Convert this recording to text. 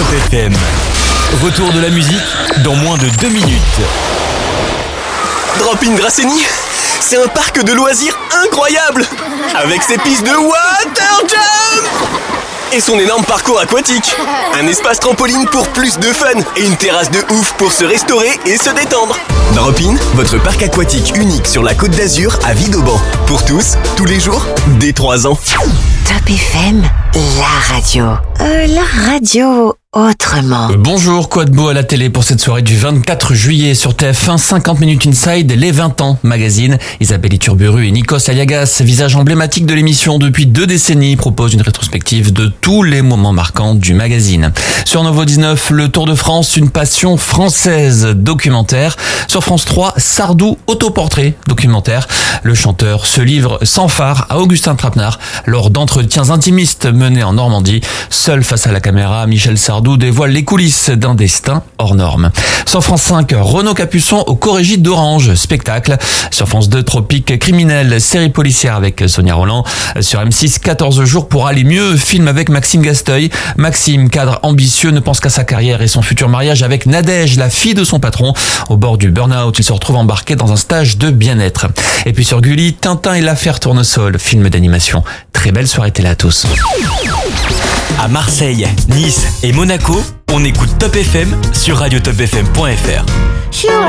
Top FM. Retour de la musique dans moins de 2 minutes. Drop-in Grassény, c'est un parc de loisirs incroyable, avec ses pistes de water jump et son énorme parcours aquatique. Un espace trampoline pour plus de fun et une terrasse de ouf pour se restaurer et se détendre. Drop-in, votre parc aquatique unique sur la Côte d'Azur à Vidauban. Pour tous, tous les jours, dès 3 ans. Top FM, la radio. La radio autrement. Bonjour, quoi de beau à la télé pour cette soirée du 24 juillet sur TF1, 50 minutes inside, les 20 ans magazine. Isabelle Iturburu et Nikos Aliagas, visage emblématique de l'émission depuis 2 décennies, proposent une rétrospective de tous les moments marquants du magazine. Sur Novo 19, le Tour de France, une passion française, documentaire. Sur France 3, Sardou, autoportrait, documentaire. Le chanteur se livre sans phare à Augustin Trapenard lors d'entretiens intimistes menés en Normandie. Seul face à la caméra, Michel Sardou dévoile les coulisses d'un destin hors norme. Sur France 5, Renaud Capuçon au Corrigi d'Orange, spectacle. Sur France 2, Tropique criminel, série policière avec Sonia Rolland. Sur M6, 14 jours pour aller mieux, film avec Maxime Gasteuil. Maxime, cadre ambitieux, ne pense qu'à sa carrière et son futur mariage avec Nadège, la fille de son patron. Au bord du burn-out, il se retrouve embarqué dans un stage de bien-être. Et puis sur Gulli, Tintin et l'affaire Tournesol, film d'animation. Très belle soirée télé à tous. À Marseille, Nice et Monaco, on écoute Top FM sur radiotopfm.fr.